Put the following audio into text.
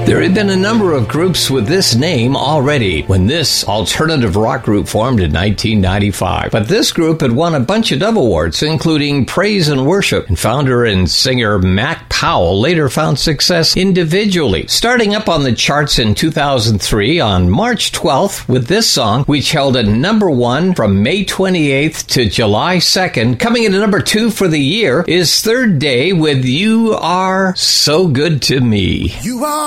There had been a number of groups with this name already when this alternative rock group formed in 1995. But this group had won a bunch of Dove Awards, including Praise and Worship, and founder and singer Mac Powell later found success individually, starting up on the charts in 2003 on March 12th with this song, which held at number 1 from May 28th to July 2nd. Coming in at number 2 for the year is Third Day with You Are So Good to Me. You are